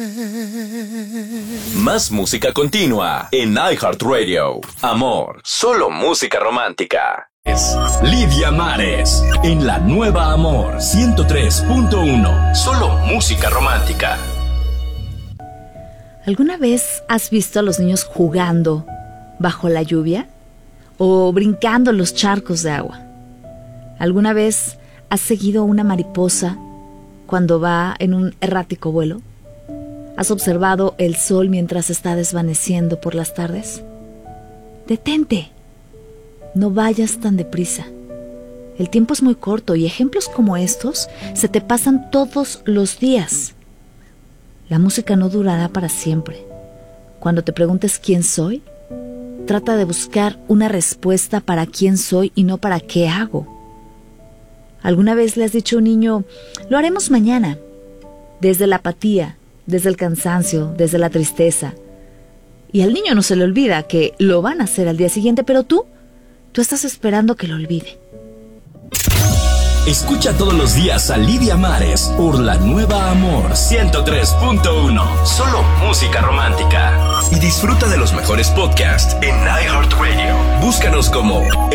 Más música continua en iHeartRadio. Amor, solo música romántica. Lidia Mares en la nueva Amor 103.1. Solo música romántica. ¿Alguna vez has visto a los niños jugando bajo la lluvia o brincando los charcos de agua? ¿Alguna vez has seguido a una mariposa cuando va en un errático vuelo? ¿Has observado el sol mientras está desvaneciendo por las tardes? Detente. No vayas tan deprisa. El tiempo es muy corto y ejemplos como estos se te pasan todos los días. La música no durará para siempre. Cuando te preguntes quién soy, trata de buscar una respuesta para quién soy y no para qué hago. ¿Alguna vez le has dicho a un niño, lo haremos mañana? Desde la apatía, desde el cansancio, desde la tristeza. Y al niño no se le olvida que lo van a hacer al día siguiente, pero tú estás esperando que lo olvide. Escucha todos los días a Lidia Mares por la nueva Amor 103.1. Solo música romántica. Y disfruta de los mejores podcasts en iHeartRadio. Búscanos como